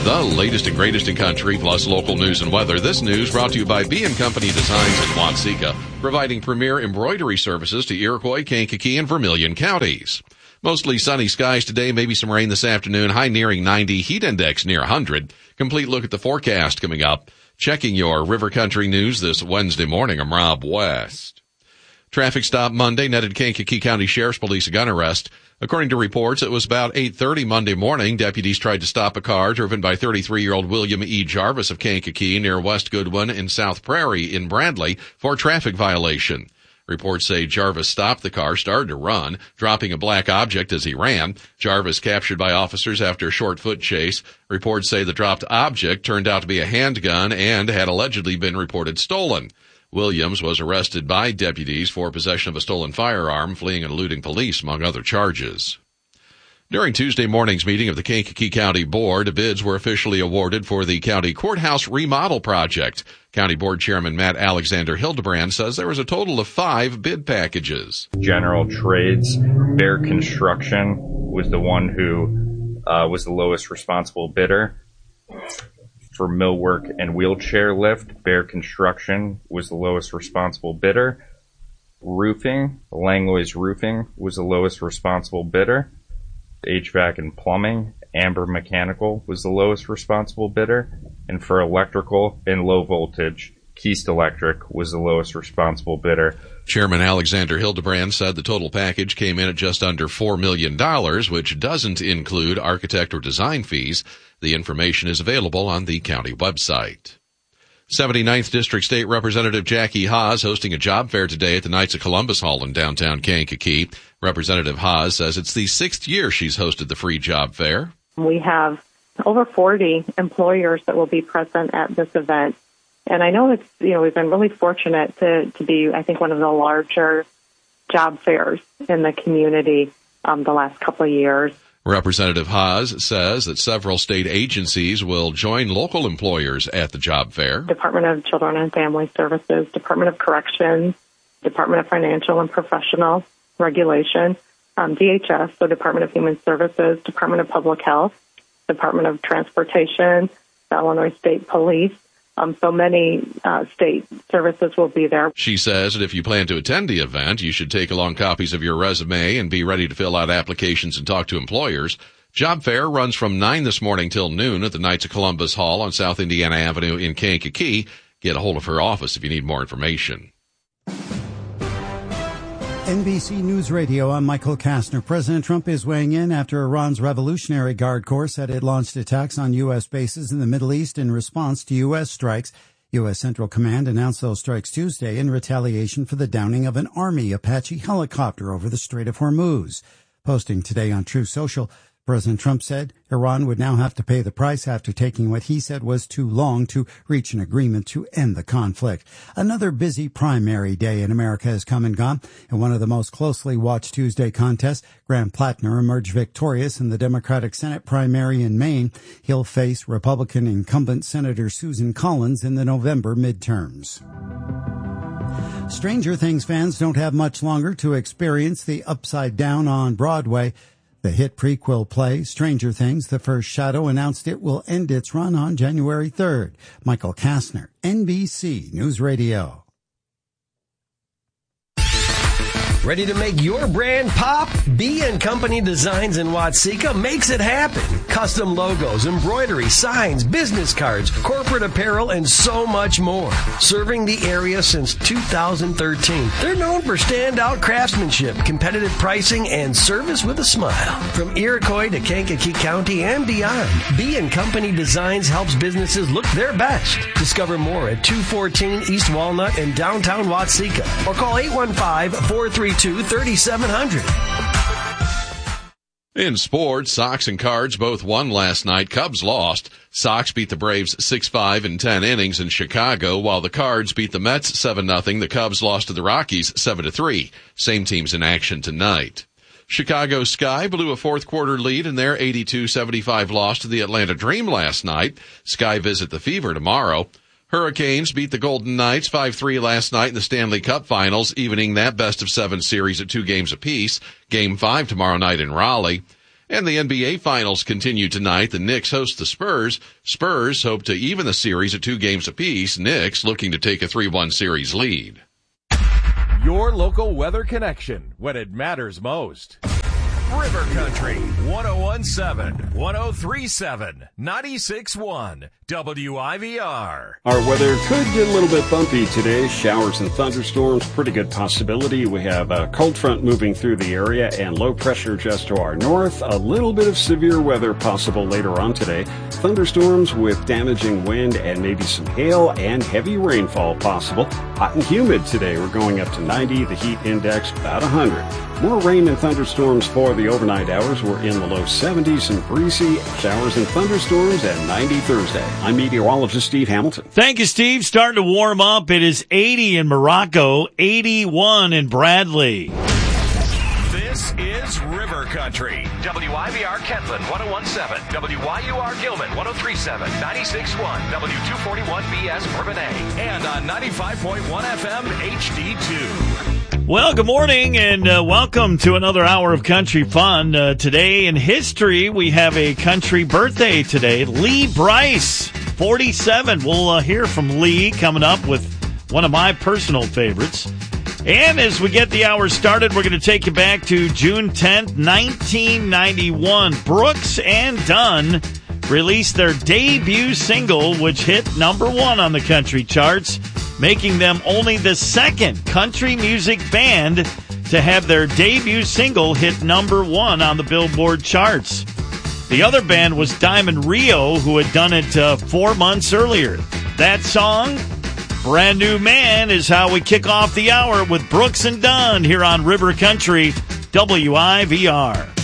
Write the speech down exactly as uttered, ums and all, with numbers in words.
The latest and greatest in country, plus local news and weather. This news brought to you by B and Company Designs in Watseka, providing premier embroidery services to Iroquois, Kankakee, and Vermilion counties. Mostly sunny skies today, maybe some rain this afternoon, high nearing ninety, heat index near one hundred. Complete look at the forecast coming up. Checking your River Country news this Wednesday morning, I'm Rob West. Traffic stop Monday netted Kankakee County Sheriff's Police a gun arrest. According to reports, it was about eight thirty Monday morning. Deputies tried to stop a car driven by thirty-three-year-old William E. Jarvis of Kankakee near West Goodwin in South Prairie in Bradley for traffic violation. Reports say Jarvis stopped the car, started to run, dropping a black object as he ran. Jarvis captured by officers after a short foot chase. Reports say the dropped object turned out to be a handgun and had allegedly been reported stolen. Williams was arrested by deputies for possession of a stolen firearm, fleeing and eluding police, among other charges. During Tuesday morning's meeting of the Kankakee County Board, bids were officially awarded for the county courthouse remodel project. County Board Chairman Matt Alexander Hildebrand says there was a total of five bid packages. General Trades, Bear Construction was the one who uh, was the lowest responsible bidder. For millwork and wheelchair lift, Bear Construction was the lowest responsible bidder. Roofing, Langlois Roofing was the lowest responsible bidder. H V A C and plumbing, Amber Mechanical was the lowest responsible bidder. And for electrical and low voltage, Keast Electric was the lowest responsible bidder. Chairman Alexander Hildebrand said the total package came in at just under four million dollars, which doesn't include architect or design fees. The information is available on the county website. seventy-ninth District State Representative Jackie Haas hosting a job fair today at the Knights of Columbus Hall in downtown Kankakee. Representative Haas says it's the sixth year she's hosted the free job fair. We have over forty employers that will be present at this event. And I know it's, you know, we've been really fortunate to, to be, I think, one of the larger job fairs in the community um, the last couple of years. Representative Haas says that several state agencies will join local employers at the job fair. Department of Children and Family Services, Department of Corrections, Department of Financial and Professional Regulation, um, D H S, so Department of Human Services, Department of Public Health, Department of Transportation, the Illinois State Police. Um, so many uh, state services will be there. She says that if you plan to attend the event, you should take along copies of your resume and be ready to fill out applications and talk to employers. Job fair runs from nine this morning till noon at the Knights of Columbus Hall on South Indiana Avenue in Kankakee. Get a hold of her office if you need more information. N B C News Radio, I'm Michael Kastner. President Trump is weighing in after Iran's Revolutionary Guard Corps said it launched attacks on U S bases in the Middle East in response to U S strikes. U S Central Command announced those strikes Tuesday in retaliation for the downing of an Army Apache helicopter over the Strait of Hormuz. Posting today on Truth Social, President Trump said Iran would now have to pay the price after taking what he said was too long to reach an agreement to end the conflict. Another busy primary day in America has come and gone. In one of the most closely watched Tuesday contests, Graham Plattner emerged victorious in the Democratic Senate primary in Maine. He'll face Republican incumbent Senator Susan Collins in the November midterms. Stranger Things fans don't have much longer to experience the Upside Down on Broadway. The hit prequel play, Stranger Things, The First Shadow, announced it will end its run on January third. Michael Kastner, N B C News Radio. Ready to make your brand pop? B and Company Designs in Watseka makes it happen. Custom logos, embroidery, signs, business cards, corporate apparel, and so much more. Serving the area since two thousand thirteen. They're known for standout craftsmanship, competitive pricing, and service with a smile. From Iroquois to Kankakee County and beyond, B and Company Designs helps businesses look their best. Discover more at two fourteen East Walnut in downtown Watseka or call eight one five, four three two, three seven zero zero. In sports, Sox and Cards both won last night. Cubs lost. Sox beat the Braves six five in ten innings in Chicago, while the Cards beat the Mets seven nothing. The Cubs lost to the Rockies seven to three. Same teams in action tonight. Chicago Sky blew a fourth quarter lead in their eighty-two seventy-five loss to the Atlanta Dream last night. Sky visit the Fever tomorrow. Hurricanes beat the Golden Knights five three last night in the Stanley Cup Finals, evening that best-of-seven series at two games apiece. Game five tomorrow night in Raleigh. And the N B A Finals continue tonight. The Knicks host the Spurs. Spurs hope to even the series at two games apiece. Knicks looking to take a three one series lead. Your local weather connection when it matters most. River Country, one oh one point seven, one oh three point seven, ninety-six point one, W I V R. Our weather could get a little bit bumpy today. Showers and thunderstorms, pretty good possibility. We have a cold front moving through the area and low pressure just to our north. A little bit of severe weather possible later on today. Thunderstorms with damaging wind and maybe some hail and heavy rainfall possible. Hot and humid today. We're going up to ninety. The heat index about one hundred. More rain and thunderstorms for the overnight hours. We're in the low seventies and breezy. Showers and thunderstorms at ninety Thursday. I'm meteorologist Steve Hamilton. Thank you, Steve. Starting to warm up. It is eighty in Morocco, eighty-one in Bradley. This is River Country. W I V R Kentland, one oh one point seven. W Y U R Gilman, one oh three point seven. ninety-six point one. W two forty-one B S Bourbonnais. And on ninety-five point one F M H D two. Well, good morning and uh, welcome to another hour of country fun. Uh, today in history, we have a country birthday today. Lee Brice, forty-seven. We'll uh, hear from Lee coming up with one of my personal favorites. And as we get the hour started, we're going to take you back to June tenth, nineteen ninety-one. Brooks and Dunn released their debut single, which hit number one on the country charts, making them only the second country music band to have their debut single hit number one on the Billboard charts. The other band was Diamond Rio, who had done it uh, four months earlier. That song, Brand New Man, is how we kick off the hour with Brooks and Dunn here on River Country, W I V R.